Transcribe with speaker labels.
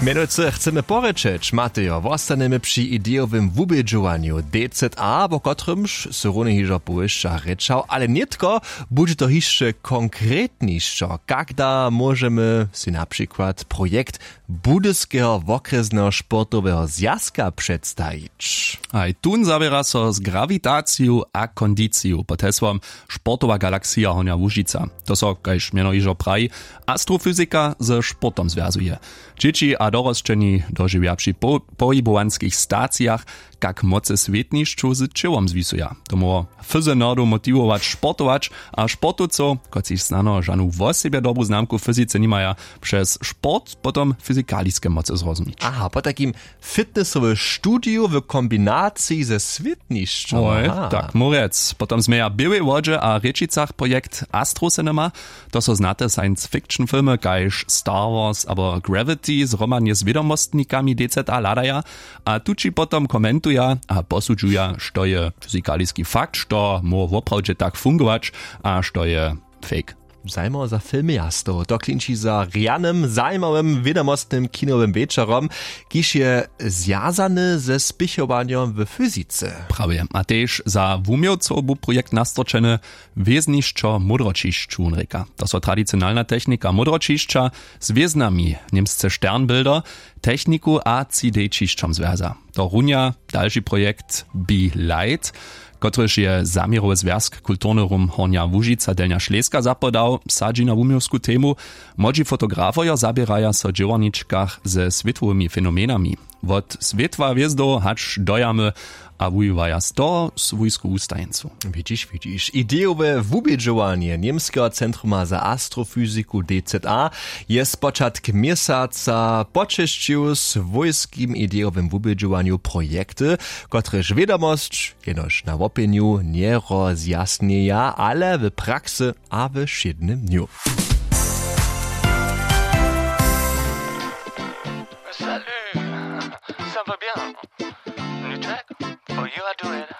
Speaker 1: Mianowicie chcemy porečeć, Matejo, wostanemy przy ideowym wubědžowaniu DZA, bo kotrymž se rune hižo połyšća rečał, ale nitko bude to hišće konkretnišćo, kakda możemy si na przykład projekt Budyskiego Wokreznego Sportowego Zjazka przedstawić.
Speaker 2: A i tun zabiera so z grawitacją a kondycją pod hesłom Sportowa Galaxia Honia Łužica. To so, kajż miano hižo praji, astrofyzyka ze sportom związuje. Dzieci a dorosczeni dożywia przy pohybowanskich stacjach, jak moce svetnišću z čilom zvisuja. Tomu fyzenordu motivować sportować, a sportowców, kociž znano žanu vo sebe dobru známku fyzice nimaja, przez sport potom fyzikaliskie moce zrozumieć.
Speaker 1: Aha, po takim fitnessowym studiu w kombinacji ze svetnišćom.
Speaker 2: Oj, tak, murec. Potom sme ja były wodzie a rečicach projekt Astrocinema. To so znate science fiction filmy, kajž Star Wars, aber Gravity z romanie z wiadomostnikami DZA ladaja, a tuči potom komentuja a posudzuja, što je fyzikaliski fakt, što mo woprawdźe tak fungować, a što je fake.
Speaker 1: Zajmo za filmy jasto. To klinči za rianym, zajmowym, wiadomostnym kinowym wieczorom, kiż je zjazany ze spichowaniem w fizyce.
Speaker 2: Prawie. A też za wumiowców był projekt nastroczeny wieżniszczo mudročišću reka. To so tradycjonalna technika mudročišća z wieznami, niemsce Sternbilder, techniku a CD-čišćom związa. To runia dalszy projekt Be Light, kotryż je zamierowy związk kulturny rum Hornia Łužica Delnia Šleska zapodał, sadzi na wumiowsku temu, modzi fotografojo zabieraja so dziełaniczkach ze światowymi fenomenami. Wot światła wjezdo hacz dojamy, a wujowaja sto swójsku ustajeńcu.
Speaker 1: Widzisz. Ideowe wubědžovanie Niemskiego Centruma za Astrofizyku DZA je z początku miesiąca počešćił z wojskim ideowym wubědžowaniu projekty, kotreż wiadomość jenoż na wopiniu nie rozjasnieja, ale w praksy a w szydnym dniu.
Speaker 3: Salut, ça va bien? Nu check? Oh, you are doing